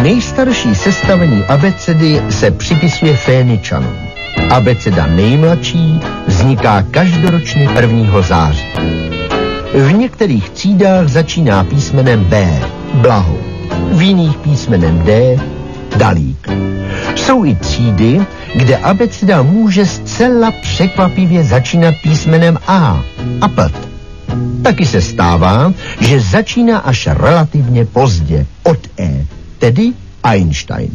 Nejstarší sestavení abecedy se připisuje Féničanům. Abeceda nejmladší vzniká každoročně 1. září. V některých třídách začíná písmenem B, Blaho, v jiných písmenem D, Dalík. Jsou i třídy, kde abeceda může zcela překvapivě začínat písmenem A, Apelt. Taky se stává, že začíná až relativně pozdě, od E, tedy Einstein.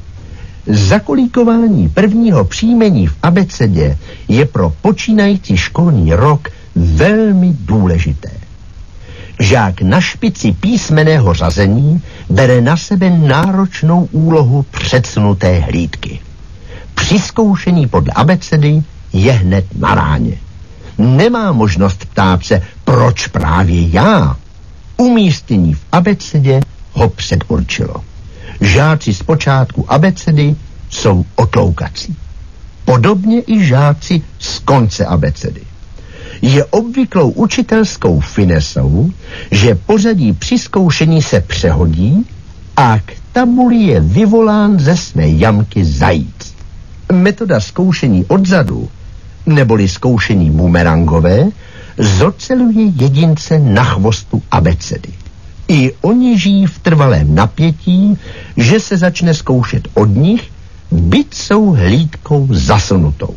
Zakolíkování prvního příjmení v abecedě je pro počínající školní rok velmi důležité. Žák na špici písmenného řazení bere na sebe náročnou úlohu předsunuté hlídky. Při zkoušení podle abecedy je hned na ráně. Nemá možnost ptát se, proč právě já. Umístění v abecedě ho předurčilo. Žáci z počátku abecedy jsou otloukací. Podobně i žáci z konce abecedy. Je obvyklou učitelskou finesou, že pořadí při zkoušení se přehodí a k tabuli je vyvolán ze své jamky zajíc. Metoda zkoušení odzadu, neboli zkoušení bumerangové, zoceluje jedince na chvostu abecedy. I oni žijí v trvalém napětí, že se začne zkoušet od nich, byť jsou hlídkou zasunutou.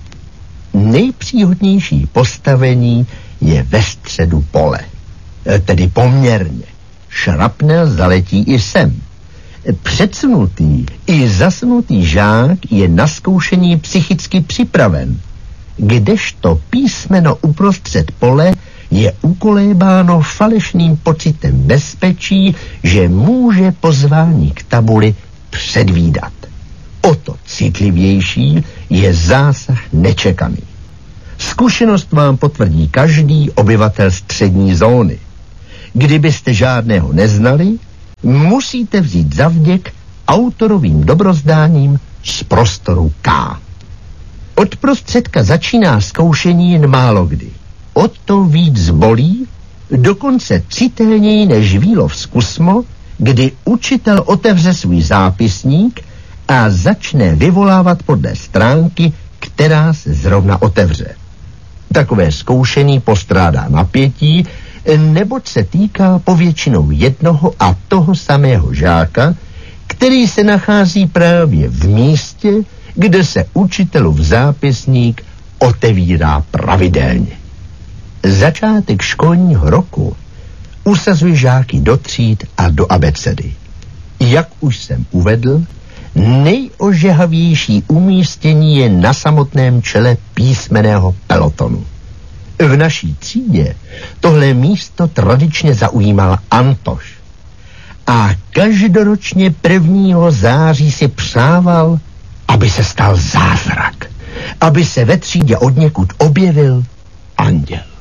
Nejpříhodnější postavení je ve středu pole, tedy poměrně. Šrapnel zaletí i sem. Předsunutý i zasunutý žák je na zkoušení psychicky připraven, kdežto písmeno uprostřed pole je ukolébáno falešným pocitem bezpečí, že může pozvání k tabuli předvídat. O to citlivější je zásah nečekaný. Zkušenost vám potvrdí každý obyvatel střední zóny. Kdybyste žádného neznali, musíte vzít za vděk autorovým dobrozdáním z prostoru K. Od prostředka začíná zkoušení jen málo kdy. O to víc bolí, dokonce citelněji než Vílov zkusmo, kdy učitel otevře svůj zápisník a začne vyvolávat podle stránky, která se zrovna otevře. Takové zkoušení postrádá napětí, neboť se týká povětšinou jednoho a toho samého žáka, který se nachází právě v místě, kde se učitelův zápisník otevírá pravidelně. Začátek školního roku usazuje žáky do tříd a do abecedy. Jak už jsem uvedl, nejožehavější umístění je na samotném čele písmenného pelotonu. V naší třídě tohle místo tradičně zaujímal Antoš. A každoročně 1. září si přával, aby se stal zázrak. Aby se ve třídě odněkud objevil anděl.